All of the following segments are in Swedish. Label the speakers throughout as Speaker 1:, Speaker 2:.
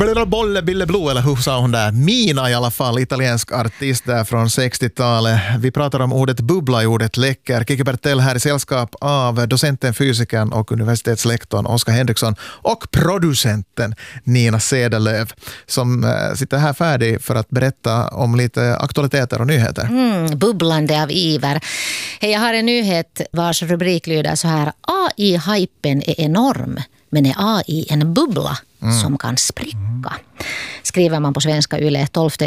Speaker 1: Bolle Bille Blue, eller hur sa hon där? Mina i alla fall, italiensk artist där från 60-talet. Vi pratar om ordet bubbla i ordet läcker. Kiki Bertell här i sällskap av docenten, fysikern och universitetslektorn Oskar Henriksson och producenten Nina Cederlöv som sitter här färdig för att berätta om lite aktualiteter och nyheter.
Speaker 2: Bubblande av iver. Hej, jag har en nyhet vars rubrik lyder så här: AI-hypen är enorm, men är AI en bubbla som kan spricka? Skriver man på Svenska Yle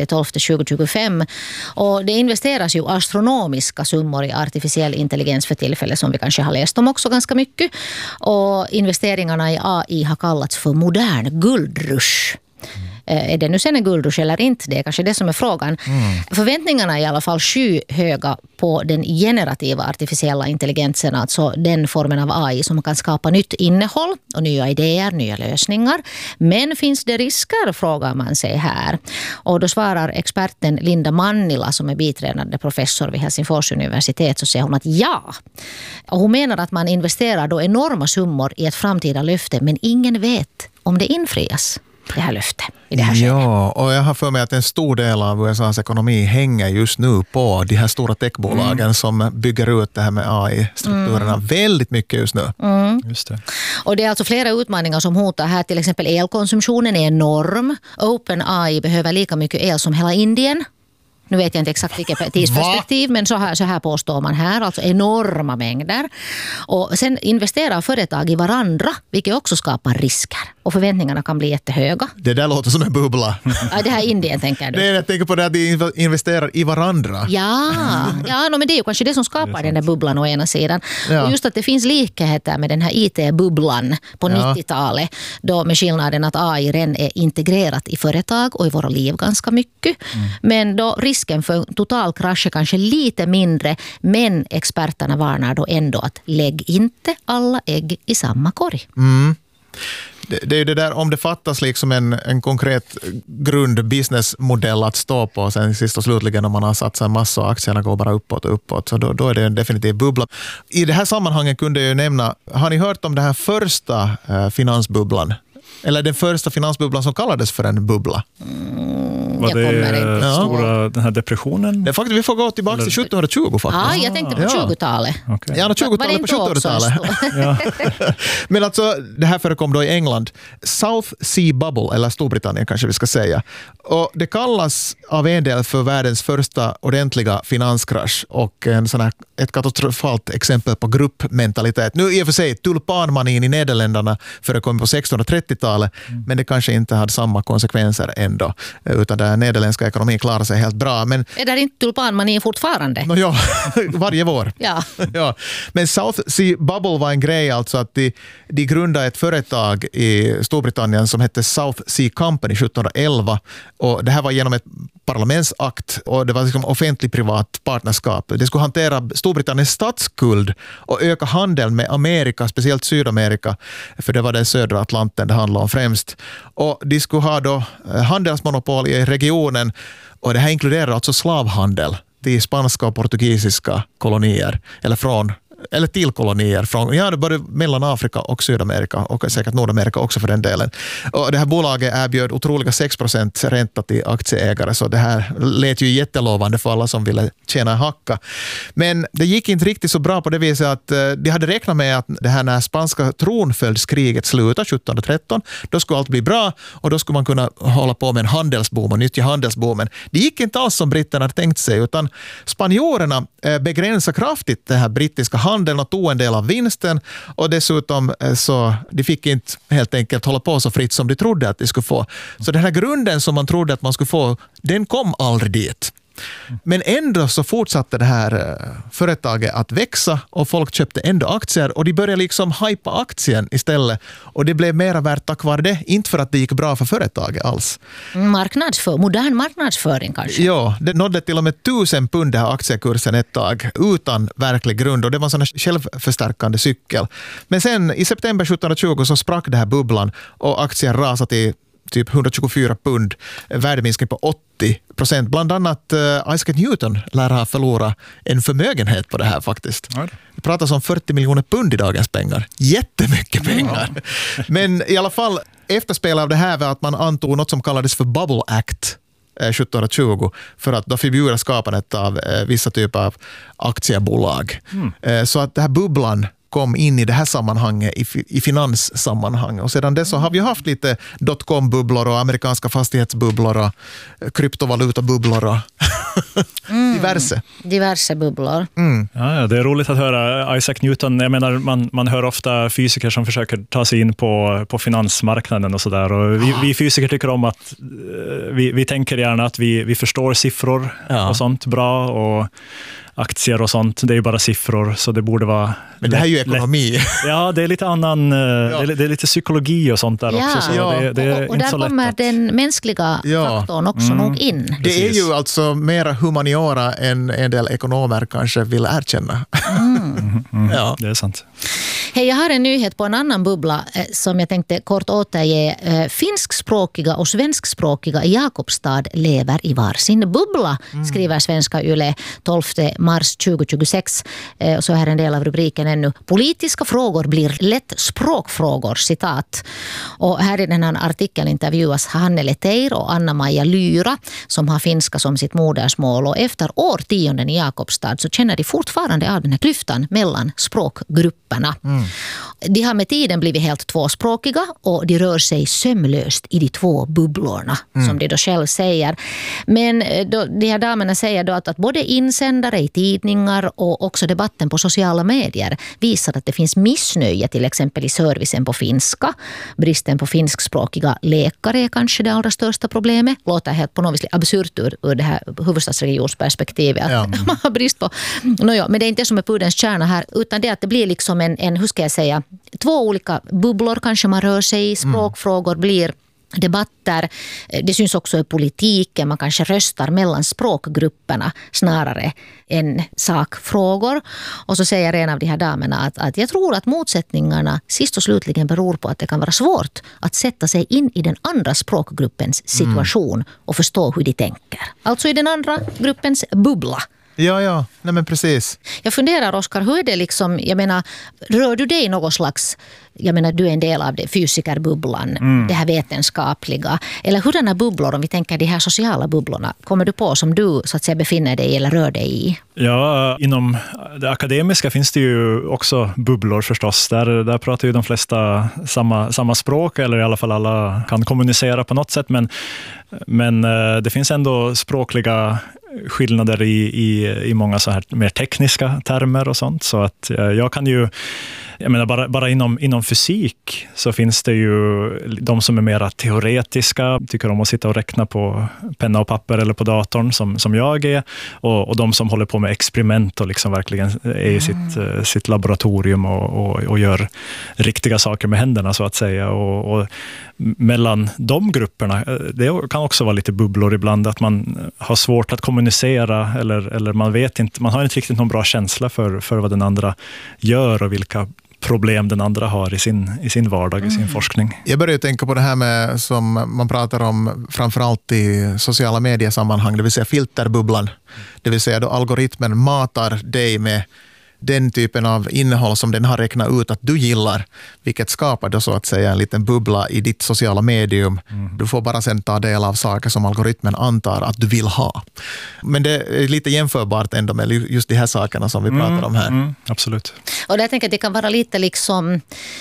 Speaker 2: 12/12/2025. Och det investeras ju astronomiska summor i artificiell intelligens för tillfället, som vi kanske har läst om också ganska mycket. Och investeringarna i AI har kallats för modern guldrush. Är det nu sen en guldrush eller inte? Det är kanske det som är frågan. Förväntningarna är i alla fall skyhöga på den generativa artificiella intelligensen, alltså den formen av AI som kan skapa nytt innehåll och nya idéer, nya lösningar. Men finns det risker, frågar man sig här. Och då svarar experten Linda Mannila, som är biträdande professor vid Helsingfors universitet, så säger hon att ja. Och hon menar att man investerar då enorma summor i ett framtida löfte, men ingen vet om det infrias. Det här löftet i det här skedet.
Speaker 1: Ja, och jag har för mig att en stor del av USAs ekonomi hänger just nu på de här stora techbolagen som bygger ut det här med AI-strukturerna väldigt mycket just nu.
Speaker 3: Just det.
Speaker 2: Och det är alltså flera utmaningar som hotar här. Till exempel elkonsumtionen är enorm. OpenAI behöver lika mycket el som hela Indien. Nu vet jag inte exakt vilket tidsperspektiv, men så här påstår man här. Alltså enorma mängder. Och sen investerar företag i varandra, vilket också skapar risker. Och förväntningarna kan bli jättehöga.
Speaker 1: Det där låter som en bubbla.
Speaker 2: Ja, det här är Indien, tänker du.
Speaker 1: Nej, jag tänker på det att de investerar i varandra.
Speaker 2: Ja, men det är ju kanske det som skapar den där bubblan å ena sidan. Ja. Och just att det finns likheter med den här IT-bubblan på 90-talet. Då med skillnaden att AI redan är integrerat i företag och i våra liv ganska mycket. Men då risken för total krasch är kanske lite mindre, men experterna varnar då ändå att lägg inte alla ägg i samma korg.
Speaker 1: Det är ju det där, om det fattas liksom en konkret grundbusinessmodell att stå på sen sist och slutligen om man har satt sig en massa och aktierna går bara uppåt, så då är det en definitiv bubbla. I det här sammanhanget kunde jag ju nämna, har ni hört om den här första finansbubblan? Eller den första finansbubblan som kallades för en bubbla?
Speaker 3: Var det stora, den här depressionen?
Speaker 1: Det är faktiskt, vi får gå tillbaka till 1720 faktiskt.
Speaker 2: Ja, jag tänkte på 20-talet.
Speaker 1: Okay. Ja, 20-talet på 1700-talet. Men alltså, det här förekom då i England. South Sea Bubble, eller Storbritannien kanske vi ska säga. Och det kallas av en del för världens första ordentliga finanskrasch och ett katastrofalt exempel på gruppmentalitet. Nu i och för sig, tulpanmanin i Nederländerna förekom på 1630-talet, men det kanske inte hade samma konsekvenser ändå, utan den nederländska ekonomin klarar sig helt bra. Men
Speaker 2: är det inte tulpanmanin fortfarande?
Speaker 1: Ja, varje vår.
Speaker 2: Ja.
Speaker 1: Men South Sea Bubble var en grej, alltså att de grundade ett företag i Storbritannien som hette South Sea Company 1711, och det här var genom ett parlamentsakt och det var liksom offentlig-privat partnerskap. Det skulle hantera Storbritanniens statsskuld och öka handeln med Amerika, speciellt Sydamerika, för det var den södra Atlanten det handlade om främst. Och de skulle ha då handelsmonopol i regionen, och det här inkluderar alltså slavhandel till spanska och portugisiska kolonier, eller till kolonier från både Mellanafrika och Sydamerika och säkert Nordamerika också för den delen. Och det här bolaget erbjöd otroliga 6% ränta till aktieägare, så det här lät ju jättelovande för alla som ville tjäna en hacka. Men det gick inte riktigt så bra på det viset att de hade räknat med att det här när spanska tronföljdskriget slutade 1713, då skulle allt bli bra och då skulle man kunna hålla på med en handelsboom och nyttja handelsboomen. Det gick inte alls som britterna hade tänkt sig, utan spanjorerna begränsade kraftigt det här brittiska handeln och tog en del av vinsten, och dessutom så de fick inte helt enkelt hålla på så fritt som de trodde att de skulle få. Så den här grunden som man trodde att man skulle få, den kom aldrig dit. Men ändå så fortsatte det här företaget att växa och folk köpte ändå aktier och de började liksom hypa aktien istället, och det blev mera värt tack vare det, inte för att det gick bra för företaget alls.
Speaker 2: Modern marknadsföring kanske?
Speaker 1: Ja, det nådde till och med 1000 pund det här aktiekursen ett tag utan verklig grund, och det var en sån här självförstärkande cykel. Men sen i september 1720 så sprack det här bubblan och aktien rasade till typ 124 pund, värdeminskning på 80%. Bland annat Isaac Newton lär ha förlorat en förmögenhet på det här faktiskt. Det pratas om 40 miljoner pund i dagens pengar. Jättemycket pengar. Men i alla fall, efterspel av det här var att man antog något som kallades för Bubble Act 1720 för att då förbjuda skapandet av vissa typer av aktiebolag. Så att det här bubblan kom in i det här sammanhanget, i finanssammanhang. Och sedan dess så har vi haft lite dotcom-bubblor och amerikanska fastighetsbubblor och kryptovaluta-bubblor och diverse
Speaker 2: bubblor.
Speaker 3: Ja, det är roligt att höra Isaac Newton. Jag menar, man hör ofta fysiker som försöker ta sig in på finansmarknaden och sådär. Och vi fysiker tycker om att vi tänker gärna att vi förstår siffror och sånt bra, och aktier och sånt, det är ju bara siffror, så det borde vara...
Speaker 1: Men det här är ju ekonomi.
Speaker 3: Ja, det är lite annan, det är lite psykologi och sånt där också. Så det är
Speaker 2: och där kommer den mänskliga faktorn också nog in.
Speaker 1: Det är ju alltså mera humaniora än en del ekonomer kanske vill erkänna.
Speaker 3: Ja, det är sant.
Speaker 2: Hej, jag har en nyhet på en annan bubbla som jag tänkte kort återge. Finskspråkiga och svenskspråkiga i Jakobstad lever i varsin bubbla, skriver Svenska Yle 12 mars 2026. Så här är en del av rubriken ännu. Politiska frågor blir lätt språkfrågor, citat. Och här i den här artikeln intervjuas Hanne Leteir och Anna-Maja Lyra som har finska som sitt modersmål. Och efter årtionden i Jakobstad så känner de fortfarande av den här klyftan mellan språkgrupperna. De har med tiden blivit helt tvåspråkiga och de rör sig sömlöst i de två bubblorna, som de då själv säger. Men de här damerna säger då att både insändare i tidningar och också debatten på sociala medier visar att det finns missnöje till exempel i servicen på finska. Bristen på finskspråkiga läkare är kanske det allra största problemet. Låter helt på något vis absurt ur det här huvudstadsregionsperspektivet att man har brist på. Men det är inte som är pudelns kärna här, utan det att det blir liksom en hur ska jag säga, två olika bubblor kanske man rör sig i. Språkfrågor blir debatter. Det syns också i politiken. Man kanske röstar mellan språkgrupperna snarare än sakfrågor. Och så säger en av de här damerna att jag tror att motsättningarna sist och slutligen beror på att det kan vara svårt att sätta sig in i den andra språkgruppens situation och förstå hur de tänker. Alltså i den andra gruppens bubbla.
Speaker 1: Ja, nej men precis.
Speaker 2: Jag funderar, Oskar, hur är det liksom, jag menar, rör du dig i något slags, jag menar, du är en del av det fysikerbubblan, det här vetenskapliga, eller hurdana bubblor, om vi tänker de här sociala bubblorna, kommer du på som du så att säga befinner dig eller rör dig i?
Speaker 3: Ja, inom det akademiska finns det ju också bubblor förstås. Där pratar ju de flesta samma språk, eller i alla fall alla kan kommunicera på något sätt, men det finns ändå språkliga skillnader i många så här mer tekniska termer och sånt, så att jag kan ju, jag menar bara inom fysik så finns det ju de som är mera teoretiska, tycker om att sitta och räkna på penna och papper eller på datorn som jag är, och de som håller på med experiment och liksom verkligen är i sitt laboratorium och gör riktiga saker med händerna så att säga, och mellan de grupperna, det kan också vara lite bubblor ibland, att man har svårt att kommunicera eller man vet inte, man har inte riktigt någon bra känsla för vad den andra gör och vilka problem den andra har i sin vardag, i sin forskning.
Speaker 1: Jag börjar tänka på det här med, som man pratar om framförallt i sociala mediesammanhang, det vill säga filterbubblan. Det vill säga då algoritmen matar dig med den typen av innehåll som den har räknat ut att du gillar, vilket skapar då så att säga en liten bubbla i ditt sociala medium. Du får bara sen ta del av saker som algoritmen antar att du vill ha. Men det är lite jämförbart ändå med just de här sakerna som vi pratar om här.
Speaker 3: Absolut.
Speaker 2: Och jag tänker att det kan vara lite liksom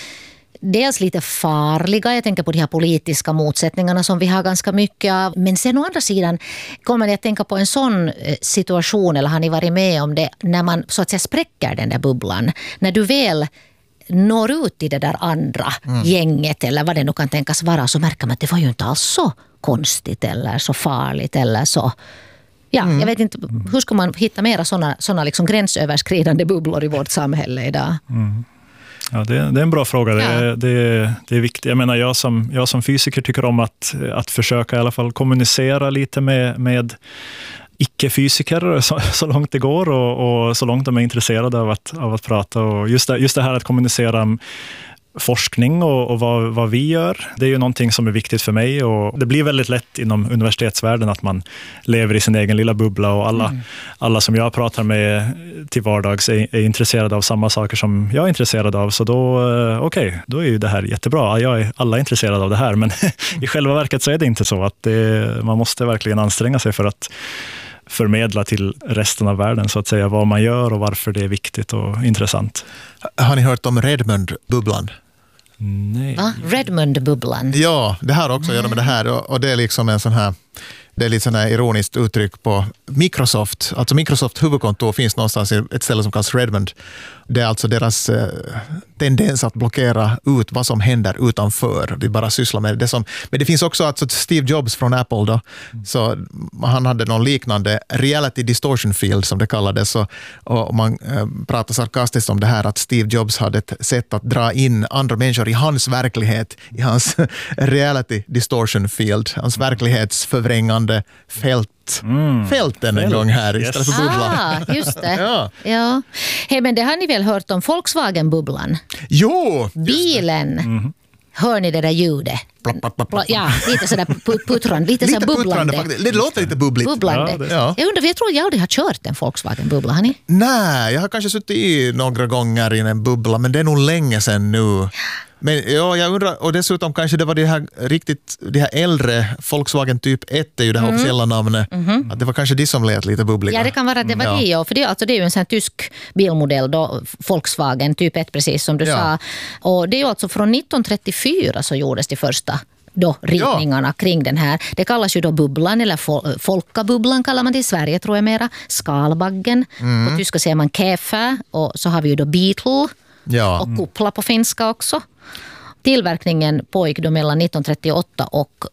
Speaker 2: dels lite farliga. Jag tänker på de här politiska motsättningarna som vi har ganska mycket av. Men sen å andra sidan kommer jag att tänka på en sån situation, eller har ni varit med om det, när man så att säga spräcker den där bubblan. När du väl når ut i det där andra gänget eller vad det nu kan tänkas vara, så märker man att det var ju inte alls så konstigt eller så farligt eller så. Ja, jag vet inte, hur ska man hitta mera såna liksom gränsöverskridande bubblor i vårt samhälle idag?
Speaker 3: Ja, det är en bra fråga. Det är viktigt. Jag menar, jag som fysiker tycker om att försöka i alla fall kommunicera lite med icke-fysiker så långt det går och så långt de är intresserade av att prata. Och just det här att kommunicera forskning och vad vi gör. Det är ju någonting som är viktigt för mig, och det blir väldigt lätt inom universitetsvärlden att man lever i sin egen lilla bubbla, och alla som jag pratar med till vardags är intresserade av samma saker som jag är intresserad av. Så då är ju det här jättebra. Alla är intresserade av det här, men i själva verket så är det inte så att man måste verkligen anstränga sig för att förmedla till resten av världen så att säga vad man gör och varför det är viktigt och intressant.
Speaker 1: Har ni hört om Redmond-bubblan?
Speaker 3: Nej.
Speaker 2: Va? Redmond-bubblan?
Speaker 1: Ja, det här också gör med det här, och det är liksom en sån här, det är lite sån här ironiskt uttryck på Microsoft. Alltså Microsoft huvudkontor finns någonstans i ett ställe som kallas Redmond. Det är alltså deras tendens att blockera ut vad som händer utanför. Vi bara sysslar med det som... Men det finns också alltså Steve Jobs från Apple då. Så han hade någon liknande reality distortion field som det kallades. Och man pratar sarkastiskt om det här att Steve Jobs hade ett sätt att dra in andra människor i hans verklighet, i hans reality distortion field, hans verklighetsförvrängande fälten en gång här istället för bubblan.
Speaker 2: Just det. Ja. Hej, men det har ni väl hört om Volkswagen-bubblan?
Speaker 1: Jo!
Speaker 2: Bilen. Hör ni det där ljudet? Ja, lite sådär puttrande, lite så bubblande.
Speaker 1: Det låter lite bubbligt.
Speaker 2: Bubblande. Jag tror jag aldrig har kört en Volkswagen-bubbla, har ni?
Speaker 1: Nej, jag har kanske suttit i några gånger i en bubbla, men det är nog länge sedan nu. Men ja, jag undrar, och dessutom kanske det var det här äldre Volkswagen typ 1 är ju det här officiella namnet. Att det var kanske de som lät lite bubbliga.
Speaker 2: Ja, det kan vara det var det, för det är ju en sån här tysk bilmodell då, Volkswagen typ 1 precis som du sa. Och det är ju alltså från 1934 så gjordes de första då ritningarna kring den här. Det kallas ju då bubblan, eller folkabubblan kallar man det i Sverige tror jag mera. Skalbaggen. På tyska säger man Käfer, och så har vi ju då Beetle och kuppla på finska också. Tillverkningen pågick då mellan 1938 och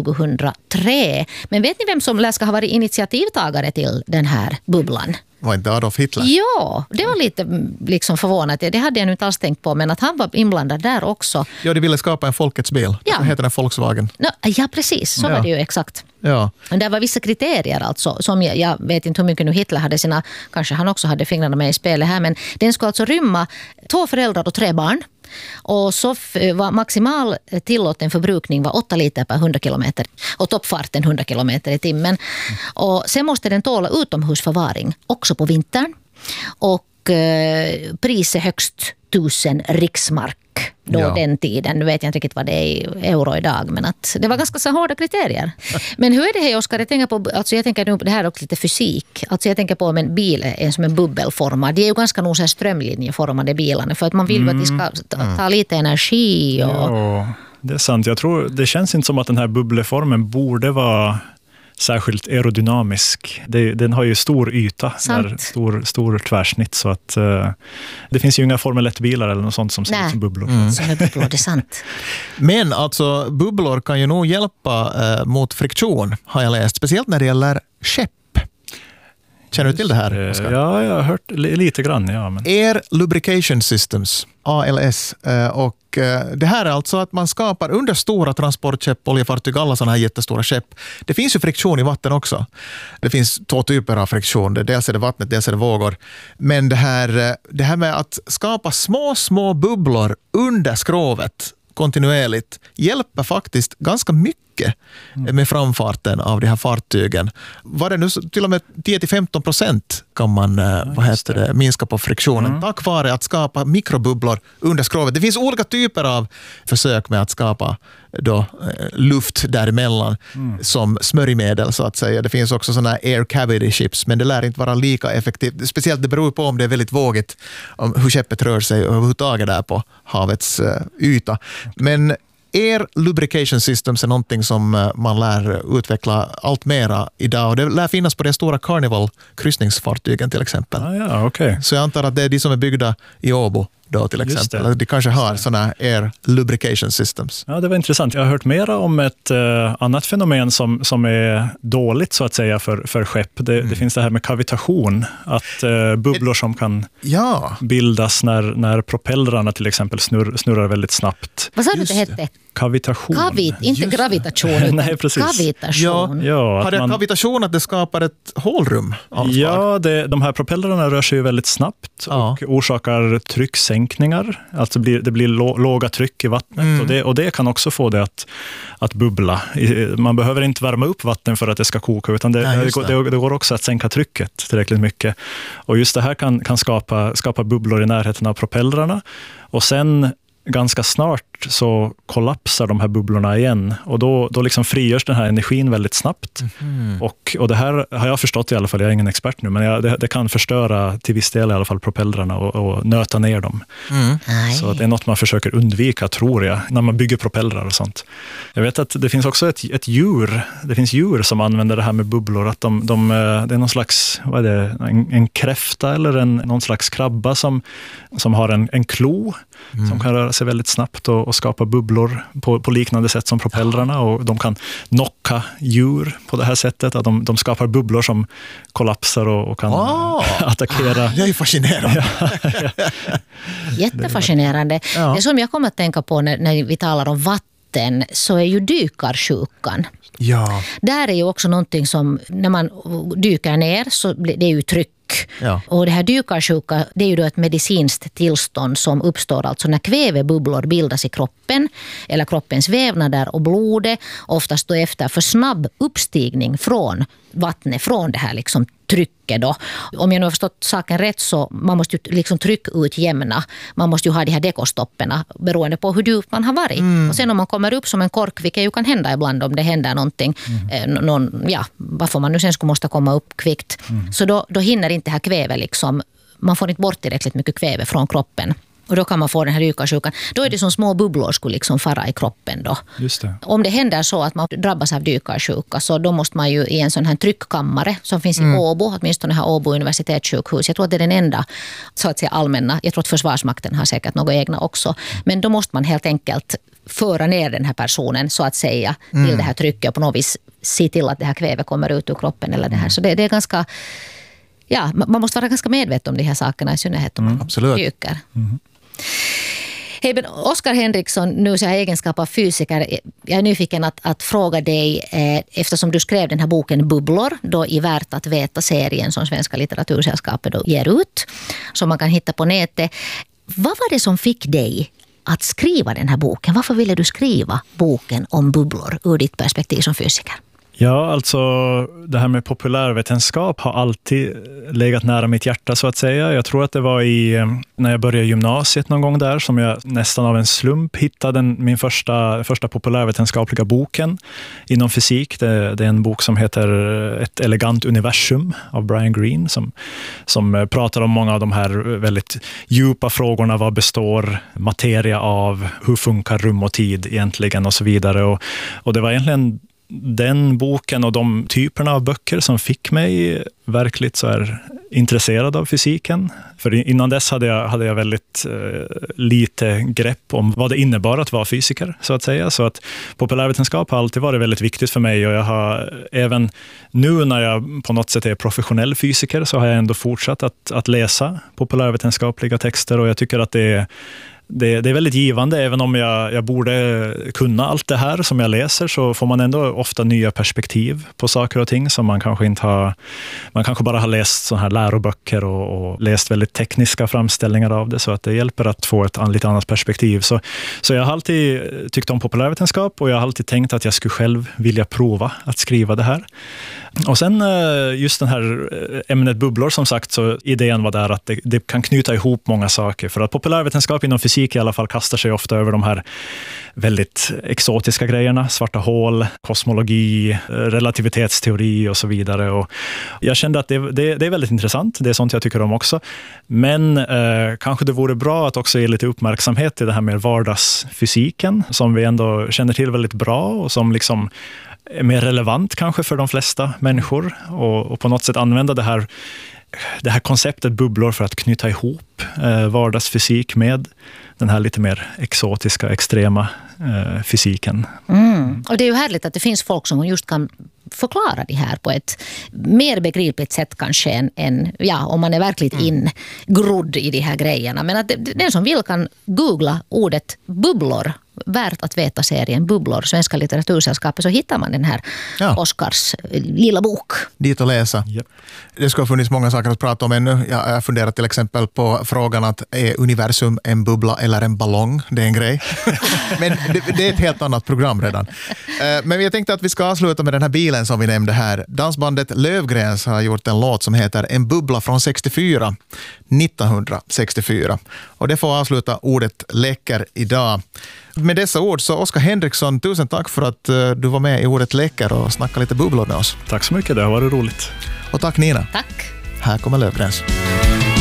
Speaker 2: 2003. Men vet ni vem som ska ha varit initiativtagare till den här bubblan?
Speaker 1: Var inte Adolf Hitler?
Speaker 2: Ja, det var lite liksom förvånat. Det hade jag nu inte alls tänkt på, men att han var inblandad där också.
Speaker 1: Ja, de ville skapa en folkets bil.
Speaker 2: Ja.
Speaker 1: Det heter den Volkswagen.
Speaker 2: Ja, precis. Så var det ju exakt.
Speaker 1: Ja.
Speaker 2: Men det var vissa kriterier alltså, som jag vet inte hur mycket nu Hitler hade sina, kanske han också hade fingrarna med i spelet här, men den skulle alltså rymma 2 föräldrar och 3 barn. Och så var maximal tillåten förbrukning var 8 liter per 100 kilometer och toppfarten 100 kilometer i timmen. Och sen måste den tåla utomhusförvaring också på vintern. Och priset högst 1000 riksmark då den tiden. Nu vet jag inte riktigt vad det är i euro idag, men att det var ganska så hårda kriterier. Men hur är det här, Oskar? Jag tänker nu på det här också lite fysik. Alltså jag tänker på om en bil är som en bubbelformad. De är ju ganska nog så här strömlinjeformade bilarna, för att man vill ju att de ska ta lite energi. Och...
Speaker 3: Ja, det är sant. Jag tror, det känns inte som att den här bubbleformen borde vara särskilt aerodynamisk. Den har ju stor yta, stor tvärsnitt, så att det finns ju inga Formel 1-bilar eller något sånt som ser ut som bubblor.
Speaker 2: Som är bubblor, det är sant.
Speaker 1: Men alltså, bubblor kan ju nog hjälpa mot friktion, har jag läst. Speciellt när det gäller skepp. Känner du till det här, Oskar?
Speaker 3: Ja, jag har hört lite grann. Ja, men...
Speaker 1: Air Lubrication Systems, ALS. Och det här är alltså att man skapar under stora transportskepp, oljefartyg, alla sådana här jättestora skepp. Det finns ju friktion i vatten också. Det finns 2 typer av friktion. Dels är det vattnet, dels är det vågor. Men det här med att skapa små bubblor under skrovet kontinuerligt hjälper faktiskt ganska mycket med framfarten av de här fartygen. Var det nu till och med 10-15% kan man minska på friktionen tack vare att skapa mikrobubblor under skrovet. Det finns olika typer av försök med att skapa då, luft däremellan som smörjmedel så att säga. Det finns också sådana air cavity ships, men det lär inte vara lika effektivt. Speciellt det beror på om det är väldigt vågigt, om hur skeppet rör sig överhuvudtaget där på havets yta. Men Air Lubrication Systems är någonting som man lär utveckla allt mera idag. Och det lär finnas på de stora Carnival-kryssningsfartygen till exempel.
Speaker 3: Okay.
Speaker 1: Så jag antar att det är de som är byggda i Åbo då till exempel. De kanske har sådana Air Lubrication Systems.
Speaker 3: Ja, det var intressant. Jag har hört mera om ett annat fenomen som är dåligt så att säga för skepp. Det finns det här med kavitation. Att bubblor som kan bildas när propellrarna till exempel snurrar väldigt snabbt.
Speaker 2: Vad sa du det hette?
Speaker 3: kavitation.
Speaker 2: Inte gravitation,
Speaker 3: Nej, precis.
Speaker 2: kavitation.
Speaker 3: Ja,
Speaker 1: Har det kavitation att det skapar ett hålrum?
Speaker 3: Ja, de här propellrarna rör sig ju väldigt snabbt och orsakar trycksänkningar. Alltså det blir låga tryck i vattnet och det kan också få det att bubbla. Man behöver inte värma upp vatten för att det ska koka, utan det går också att sänka trycket tillräckligt mycket. Och just det här kan skapa bubblor i närheten av propellrarna. Och sen ganska snart så kollapsar de här bubblorna igen och då liksom frigörs den här energin väldigt snabbt. Och det här har jag förstått i alla fall, jag är ingen expert nu, men det kan förstöra till viss del i alla fall propellrarna och nöta ner dem. Så det är något man försöker undvika, tror jag, när man bygger propellrar och sånt. Jag vet att det finns också ett djur, det finns djur som använder det här med bubblor, att det är någon slags, vad är det, en kräfta eller någon slags krabba som har en klo som kan röra sig väldigt snabbt och skapa bubblor på liknande sätt som propellrarna, och de kan knocka djur på det här sättet, att de skapar bubblor som kollapsar och kan attackera.
Speaker 1: Det är ju fascinerande.
Speaker 2: Jättefascinerande. Det som jag kommer att tänka på när vi talar om vatten, så är ju dykarsjukan.
Speaker 1: Ja.
Speaker 2: Där är ju också någonting som, när man dyker ner så det är ju tryck. Ja. Och det här dykarsjuka, det är ju då ett medicinskt tillstånd som uppstår alltså när kvävebubblor bildas i kroppen eller kroppens vävnader och blodet, oftast då efter för snabb uppstigning från vattnet, från det här liksom trycket då. Om jag nu har förstått saken rätt, så man måste ju liksom tryckutjämna. Man måste ju ha de här dekostopperna beroende på hur djupt man har varit. Och sen om man kommer upp som en kork, vilket ju kan hända ibland om det händer någonting, varför man nu sen skulle måste komma upp kvickt. Så då hinner inte det här kväve liksom, man får inte bort tillräckligt mycket kväve från kroppen. Och då kan man få den här dykarsjukan. Då är det som små bubblor skulle liksom fara i kroppen då.
Speaker 3: Just det.
Speaker 2: Om det händer så att man drabbas av dykarsjuka, så då måste man ju i en sån här tryckkammare som finns i Åbo, åtminstone här Åbo universitetssjukhus. Jag tror att det är den enda så att säga allmänna. Jag tror att Försvarsmakten har säkert några egna också. Men då måste man helt enkelt föra ner den här personen så att säga till det här trycket och på något vis se till att det här kväve kommer ut ur kroppen eller det här. Så det är ganska... Ja, man måste vara ganska medveten om de här sakerna, i synnerhet om man dyker. Hej, men Oskar Henriksson, nu så här egenskap av fysiker, jag är nyfiken att fråga dig, eftersom du skrev den här boken Bubblor, då i Värt att veta-serien som Svenska litteratursällskapet då ger ut, som man kan hitta på nätet. Vad var det som fick dig att skriva den här boken? Varför ville du skriva boken om bubblor ur ditt perspektiv som fysiker?
Speaker 3: Ja, alltså det här med populärvetenskap har alltid legat nära mitt hjärta så att säga. Jag tror att det var när jag började gymnasiet någon gång där som jag nästan av en slump hittade min första populärvetenskapliga boken inom fysik. Det är en bok som heter Ett elegant universum av Brian Greene som pratar om många av de här väldigt djupa frågorna. Vad består materia av? Hur funkar rum och tid egentligen och så vidare. Och det var egentligen den boken och de typerna av böcker som fick mig verkligt så här intresserad av fysiken. För innan dess hade jag väldigt lite grepp om vad det innebar att vara fysiker så att säga. Så att populärvetenskap har alltid varit väldigt viktigt för mig, och jag har även nu när jag på något sätt är professionell fysiker så har jag ändå fortsatt att läsa populärvetenskapliga texter, och jag tycker att det är väldigt givande. Även om jag borde kunna allt det här som jag läser, så får man ändå ofta nya perspektiv på saker och ting som man kanske inte har. Man kanske bara har läst såna här läroböcker och läst väldigt tekniska framställningar av det, så att det hjälper att få ett lite annat perspektiv. Så jag har alltid tyckt om populärvetenskap, och jag har alltid tänkt att jag skulle själv vilja prova att skriva det här. Och sen just den här ämnet bubblor, som sagt, så idén var där att det kan knyta ihop många saker, för att populärvetenskap inom fysik i alla fall kastar sig ofta över de här väldigt exotiska grejerna, svarta hål, kosmologi, relativitetsteori och så vidare. Och jag kände att det är väldigt intressant, det är sånt jag tycker om också, men kanske det vore bra att också ge lite uppmärksamhet till det här med vardagsfysiken som vi ändå känner till väldigt bra och som liksom är mer relevant kanske för de flesta människor, och på något sätt använda det här konceptet bubblor för att knyta ihop vardagsfysik med den här lite mer exotiska, extrema fysiken.
Speaker 2: Och det är ju härligt att det finns folk som just kan förklara det här på ett mer begripligt sätt kanske än om man är verkligt ingrodd i de här grejerna. Men att den som vill kan googla ordet bubblor värt att veta-serien Bubblor, Svenska litteratursällskapet, så hittar man den här Oscars lilla bok.
Speaker 1: Dit att läsa.
Speaker 3: Yep.
Speaker 1: Det ska ha funnits många saker att prata om ännu. Jag funderar till exempel på frågan att är universum en bubbla eller en ballong? Det är en grej. Men det är ett helt annat program redan. Men jag tänkte att vi ska avsluta med den här bilen som vi nämnde här. Dansbandet Lövgrens har gjort en låt som heter En bubbla från 1964. Och det får avsluta ordet läcker idag. Med dessa ord så Oskar Henriksson, tusen tack för att du var med i ordet läcker och snackade lite bubblor med oss.
Speaker 3: Tack så mycket, det har varit roligt.
Speaker 1: Och tack Nina.
Speaker 2: Tack.
Speaker 1: Här kommer Lövgrens.